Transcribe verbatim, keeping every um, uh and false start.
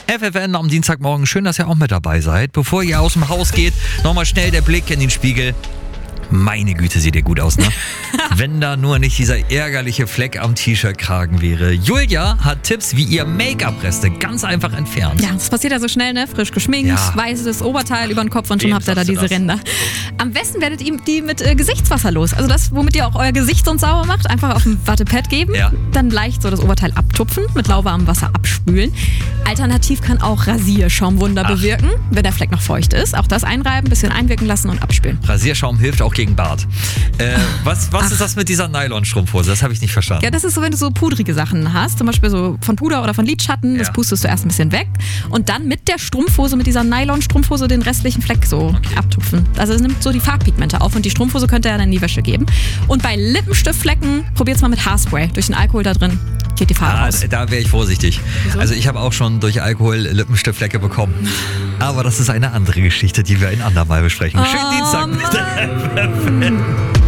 F F N am Dienstagmorgen. Schön, dass ihr auch mit dabei seid. Bevor ihr aus dem Haus geht, nochmal schnell der Blick in den Spiegel. Meine Güte, sieht ihr gut aus, ne? Wenn da nur nicht dieser ärgerliche Fleck am T-Shirt-Kragen wäre. Julia hat Tipps, wie ihr Make-up-Reste ganz einfach entfernt. Ja, das passiert ja so schnell, ne? Frisch geschminkt, Ja. weißes Oberteil über den Kopf und schon Eben habt ihr da sagst du diese das. Ränder. Am besten werdet ihr die mit äh, Gesichtswasser los. Also das, womit ihr auch euer Gesicht sonst sauber macht, einfach auf ein Wattepad geben, Ja. dann leicht so das Oberteil abtupfen, mit lauwarmem Wasser abspülen. Alternativ kann auch Rasierschaumwunder Ach. bewirken, wenn der Fleck noch feucht ist. Auch das einreiben, bisschen einwirken lassen und abspülen. Rasierschaum hilft auch gegen Bart. Äh, was was ist das mit dieser Nylon-Strumpfhose? Das habe ich nicht verstanden. Ja, das ist so, wenn du so pudrige Sachen hast, zum Beispiel so von Puder oder von Lidschatten, das Ja. pustest du erst ein bisschen weg und dann mit der Strumpfhose, mit dieser Nylon-Strumpfhose den restlichen Fleck so abtupfen. Also es nimmt so die Farbpigmente auf und die Strumpfhose könnt ihr ja dann in die Wäsche geben. Und bei Lippenstiftflecken probiert's mal mit Haarspray. Durch den Alkohol da drin geht die Farbe Ah, raus. da wäre ich vorsichtig. Wieso? Also ich habe auch schon durch Alkohol Lippenstiftflecke bekommen. Aber das ist eine andere Geschichte, die wir ein andermal besprechen. Schönen Oh, Dienstag mit der F F N.